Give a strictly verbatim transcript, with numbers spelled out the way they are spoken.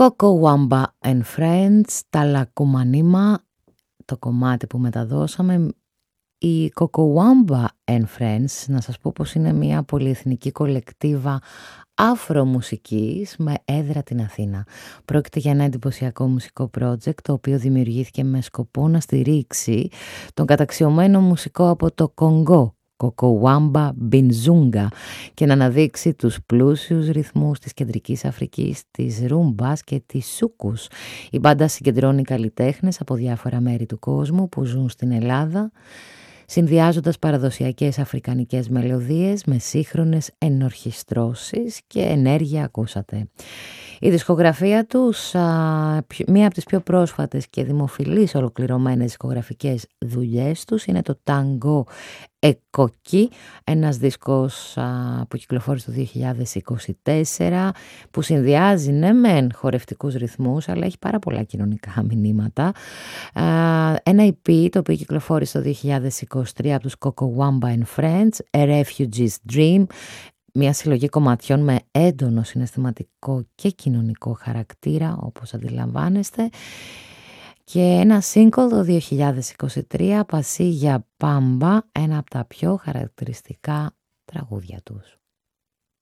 Coco Wamba and Friends, τα Λακουμανίμα, το κομμάτι που μεταδώσαμε. Η Coco Wamba and Friends, να σας πω πως είναι μια πολυεθνική κολεκτίβα αφρομουσικής με έδρα την Αθήνα. Πρόκειται για ένα εντυπωσιακό μουσικό project, το οποίο δημιουργήθηκε με σκοπό να στηρίξει τον καταξιωμένο μουσικό από το Κονγκό, Κοκοουάμπα Μπινζούγκα, και να αναδείξει τους πλούσιους ρυθμούς της Κεντρικής Αφρικής, της ρούμπας και της σούκους. Η μπάντα συγκεντρώνει καλλιτέχνες από διάφορα μέρη του κόσμου που ζουν στην Ελλάδα, συνδυάζοντας παραδοσιακές αφρικανικές μελωδίες με σύγχρονες ενορχιστρώσεις και ενέργεια, ακούσατε. Η δισκογραφία τους, α, μία από τις πιο πρόσφατες και δημοφιλείς ολοκληρωμένες δισκογραφικές δουλειές τους, είναι το Tango Εκοκή, ένας δίσκος α, που κυκλοφόρησε το δύο χιλιάδες είκοσι τέσσερα, που συνδυάζει ναι μεν χορευτικούς ρυθμούς, αλλά έχει πάρα πολλά κοινωνικά μηνύματα. Α, ένα ι πι το οποίο κυκλοφόρησε το δύο χιλιάδες είκοσι τρία από τους Coco Wamba and Friends, A Refugee's Dream, μια συλλογή κομματιών με έντονο συναισθηματικό και κοινωνικό χαρακτήρα, όπως αντιλαμβάνεστε. Και ένα single το δύο χιλιάδες είκοσι τρία, Πασίγια Πάμπα, ένα από τα πιο χαρακτηριστικά τραγούδια τους.